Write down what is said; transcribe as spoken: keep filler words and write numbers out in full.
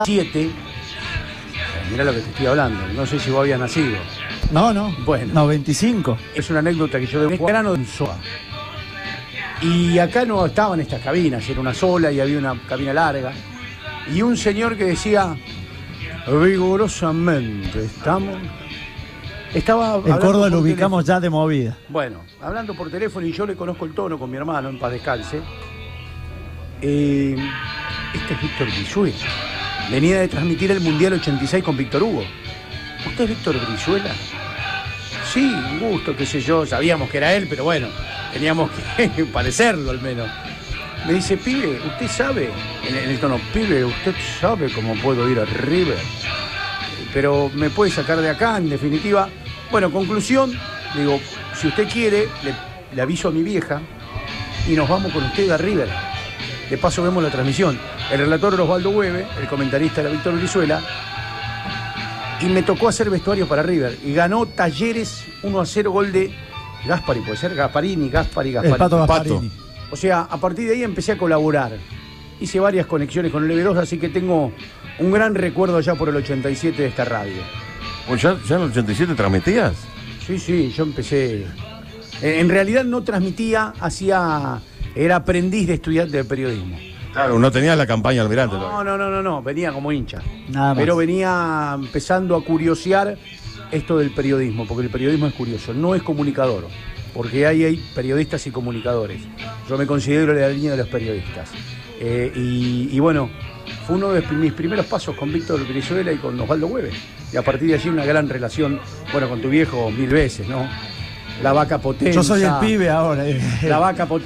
siete, mirá lo que te estoy hablando, no sé si vos habías nacido. No, no. Bueno. noventa y cinco. Es una anécdota que yo de un grano de Soa. Y acá no estaban estas cabinas, era una sola y había una cabina larga. Y un señor que decía, vigorosamente, estamos... Estaba En Córdoba lo ubicamos ya de movida. Bueno, hablando por teléfono y yo le conozco el tono con mi hermano, en paz descanse. Eh, este es Víctor Brizuela. Venía de transmitir el Mundial ochenta y seis con Víctor Hugo. ¿Usted es Víctor Brizuela? Sí, un gusto, qué sé yo. Sabíamos que era él, pero bueno, teníamos que parecerlo al menos. Me dice, pibe, ¿usted sabe? En el tono, pibe, ¿usted sabe cómo puedo ir a River? Pero me puede sacar de acá, en definitiva. Bueno, conclusión, digo, si usted quiere, le, le aviso a mi vieja y nos vamos con usted a River. De paso vemos la transmisión. El relator era Osvaldo Hueve, el comentarista era Víctor Brizuela. Y me tocó hacer vestuario para River. Y ganó Talleres uno a cero, gol de Gaspari, puede ser, Gasparini, Gaspari, Gaspari. El Pato Gasparini. Pato. O sea, a partir de ahí empecé a colaborar. Hice varias conexiones con el Eve dos, así que tengo un gran recuerdo allá por el ochenta y siete de esta radio. ¿Ya, ya en el ochenta y siete transmitías? Sí, sí, yo empecé... En realidad no transmitía, hacía... Era aprendiz de estudiante de periodismo. Claro, no tenías la campaña Almirante. No, no, no, no, no, venía como hincha. Nada más. Pero venía empezando a curiosear esto del periodismo, porque el periodismo es curioso, no es comunicador, porque ahí hay periodistas y comunicadores. Yo me considero la línea de los periodistas. Eh, y, y bueno, fue uno de mis primeros pasos con Víctor Brizuela y con Osvaldo Hueve. Y a partir de allí una gran relación, bueno, con tu viejo mil veces, ¿no? La vaca potencia. Yo soy el pibe ahora. La vaca potencia.